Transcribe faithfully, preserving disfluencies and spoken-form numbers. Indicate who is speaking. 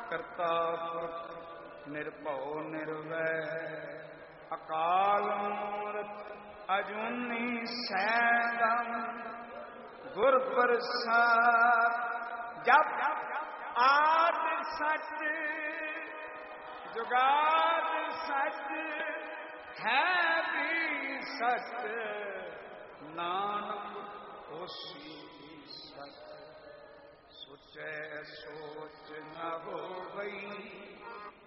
Speaker 1: ਕਰਤਾ ਪੁਰਖ ਨਿਰਭਉ ਨਿਰਵੈਰ ਅਕਾਲ ਮੂਰਤ ਅਜੂਨੀ ਸੈਭੰ ਗੁਰ ਪ੍ਰਸਾਦ। ਜਪ ਆਦ ਸਚ ਜੁਗਾਦ ਸਚ ਹੈ ਵੀ ਸਚ ਨਾਨਕ ਹੋਸੀ ਸਚ। ਸੋਚੈ ਸੋਚ ਨ ਹੋਵਈ